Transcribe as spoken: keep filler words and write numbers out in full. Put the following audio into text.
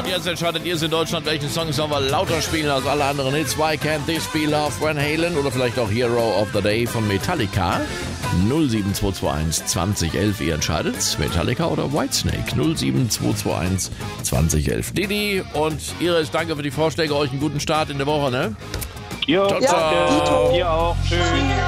jetzt entscheidet ihr es in Deutschland, welchen Song sollen wir lauter spielen als alle anderen Hits. Why Can't This Be Love, Van Halen oder vielleicht auch Hero of the Day von Metallica. null sieben zwei zwei eins zwanzig elf, ihr entscheidet, Metallica oder Whitesnake. null sieben zwei zwei eins zwanzig elf. Didi und Iris, danke für die Vorschläge, euch einen guten Start in der Woche, ne? Jo, ciao, ciao. danke. Ihr auch. Tschüss.